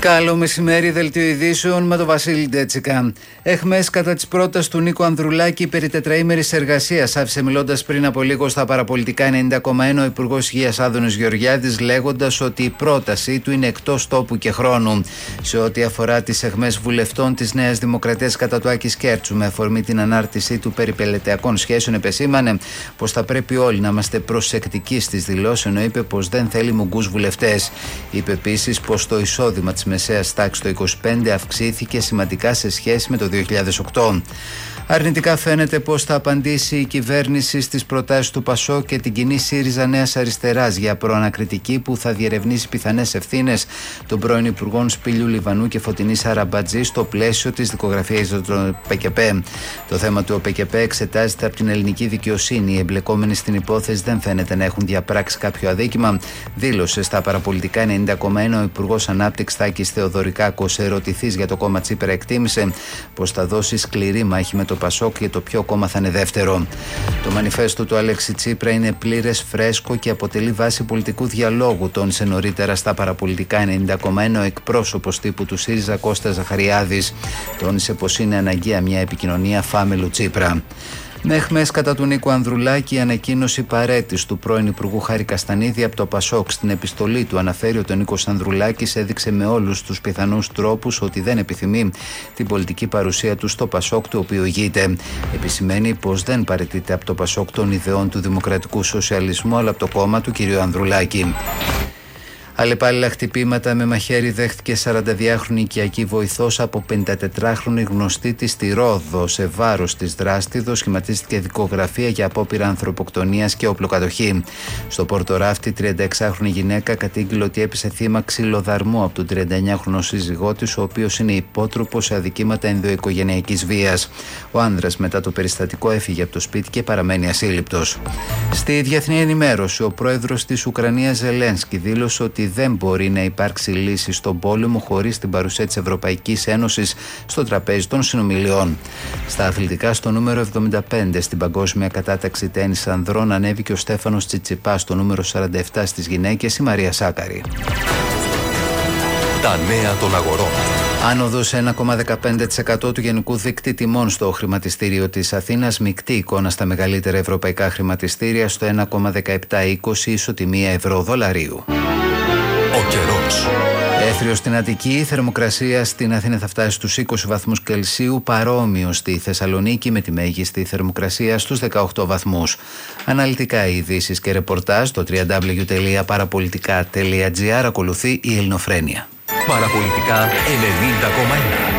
Καλό μεσημέρι, δελτίο ειδήσεων με τον Βασίλη Ντέτσικα. Εχμές κατά της πρότασης του Νίκου Ανδρουλάκη περί τετραήμερης εργασίας άφησε μιλώντας πριν από λίγο στα παραπολιτικά 90,1 ο Υπουργός Υγείας Άδωνης Γεωργιάδης, λέγοντας ότι η πρότασή του είναι εκτός τόπου και χρόνου. Σε ό,τι αφορά τις εχμές βουλευτών της Νέας Δημοκρατίας κατά του Άκη Σκέρτσου, με αφορμή την ανάρτησή του περί πελετειακών σχέσεων, επεσήμανε πως θα πρέπει όλοι να είμαστε προσεκτικοί στις δηλώσεις, ενώ είπε πως δεν θέλει μουγκούς βουλευτές. Είπε επίσης πως το εισόδημα της μεσαίας τάξης το 2025 αυξήθηκε σημαντικά σε σχέση με το 2008. Αρνητικά φαίνεται πως θα απαντήσει η κυβέρνηση στις προτάσεις του ΠΑΣΟΚ και την κοινή ΣΥΡΙΖΑ Νέας Αριστεράς για προανακριτική που θα διερευνήσει πιθανές ευθύνες των πρώην Υπουργών Σπύλιου Λιβανού και Φωτεινής Αραμπατζή στο πλαίσιο της δικογραφίας του ΟΠΚΠ. Το θέμα του ΟΠΚΠ εξετάζεται από την ελληνική δικαιοσύνη. Οι εμπλεκόμενοι στην υπόθεση δεν φαίνεται να έχουν διαπράξει κάποιο αδίκημα, δήλωσε στα παραπολιτικά 90,1 ο Υπουργός Ανάπτυξης Τάκης Θεοδωρικάκος. Ερωτηθής για το κόμμα Τσίπρα, εκτίμησε πως θα δώσει σκληρή μάχη με το ΠΑΣΟΚ και το ποιο κόμμα θα είναι δεύτερο. Το μανιφέστο του Αλέξη Τσίπρα είναι πλήρες, φρέσκο και αποτελεί βάση πολιτικού διαλόγου, τόνισε νωρίτερα στα παραπολιτικά 90,1 ο εκπρόσωπος τύπου του ΣΥΡΙΖΑ Κώστας Ζαχαριάδης. Τόνισε πως είναι αναγκαία μια επικοινωνία φάμελου Τσίπρα. Με εχμές κατά του Νίκου Ανδρουλάκη, η ανακοίνωση παρέτησης του πρώην Υπουργού Χάρη Καστανίδη από το ΠΑΣΟΚ. Στην επιστολή του αναφέρει ότι ο Νίκος Ανδρουλάκης έδειξε με όλους τους πιθανούς τρόπους ότι δεν επιθυμεί την πολιτική παρουσία του στο ΠΑΣΟΚ, του οποίου ηγείται. Επισημαίνει πως δεν παραιτείται από το ΠΑΣΟΚ των ιδεών του δημοκρατικού σοσιαλισμού, αλλά από το κόμμα του κ. Ανδρουλάκη. Αλλεπάλληλα χτυπήματα με μαχαίρι δέχτηκε 42χρονη οικιακή βοηθός από 54χρονη γνωστή της στη Ρόδο. Σε βάρος της δράστηδος σχηματίστηκε δικογραφία για απόπειρα ανθρωποκτονίας και οπλοκατοχή. Στο Πορτοράφτη, 36χρονη γυναίκα κατήγγειλε ότι έπεσε θύμα ξυλοδαρμού από τον 39χρονο σύζυγό της, ο οποίος είναι υπότροπος σε αδικήματα ενδοοικογενειακής βίας. Ο άνδρας μετά το περιστατικό έφυγε από το σπίτι και παραμένει ασύλληπτος. Στη διεθνή ενημέρωση, ο πρόεδρος της Ουκρανίας Ζελένσκι δήλωσε ότι δεν μπορεί να υπάρξει λύση στον πόλεμο χωρίς την παρουσία της Ευρωπαϊκής Ένωσης στο τραπέζι των συνομιλιών. Στα αθλητικά, στο νούμερο 75 στην παγκόσμια κατάταξη τένις ανδρών ανέβηκε ο Στέφανος Τσιτσιπάς, στο νούμερο 47 στις γυναίκες η Μαρία Σάκαρη. Τα νέα των αγορών. Άνοδος 1,15% του γενικού δείκτη τιμών στο χρηματιστήριο της Αθήνας, μεικτή εικόνα στα μεγαλύτερα ευρωπαϊκά χρηματιστήρια στο 1,1720 ισοτιμία ευρώ-δολαρίου. Ο καιρός. Έθριο στην Αττική, η θερμοκρασία στην Αθήνα θα φτάσει στους 20 βαθμούς Κελσίου, παρόμοιο στη Θεσσαλονίκη με τη μέγιστη θερμοκρασία στους 18 βαθμούς. Αναλυτικά οι ειδήσεις και ρεπορτάζ στο www.parapolitica.gr. Ακολουθεί η Ελληνοφρένεια. Παραπολιτικά 90,1.